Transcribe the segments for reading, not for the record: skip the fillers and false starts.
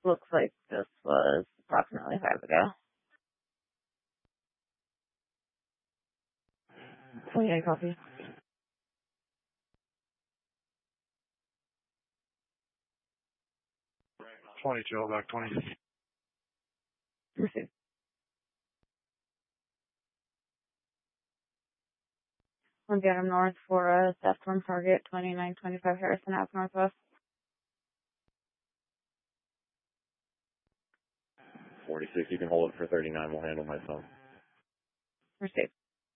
Looks like this was approximately 5 ago. 28 copy. 22, back 20. Received. On Adam North for a theft from target 2925 Harrison Ave Northwest. 46, you can hold it for 39. We'll handle my phone. Received.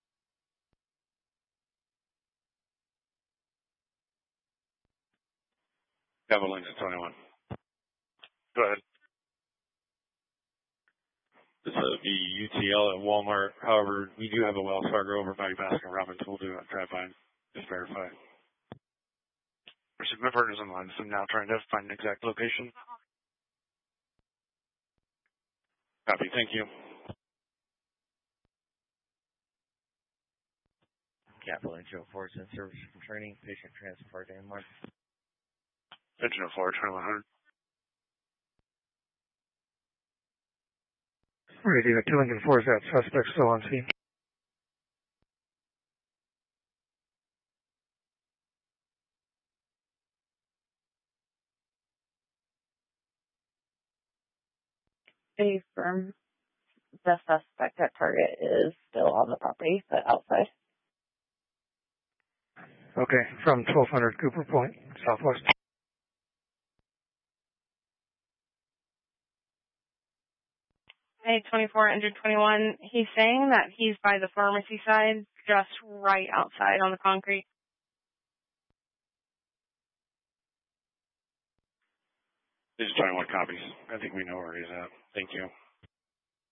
Devil Lincoln 21. Go ahead. This is the UTL at Walmart. However, we do have a Wells Fargo over by Baskin Robbins. We'll do a drive-by. Just verify. My partner's online, so I'm now trying to find an exact location. Copy. Thank you. Capital Intro Force and Service from Training, Patient Transport to Denmark. Engine 4, 2100. Radio 2 Lincoln 4 is that suspect still on scene? A firm, the suspect at target is still on the property, but outside. Okay, from 1200 Cooper Point, Southwest. Hey, 24 under 21. He's saying that he's by the pharmacy side, just right outside on the concrete. This is 21 copies. I think we know where he's at. Thank you.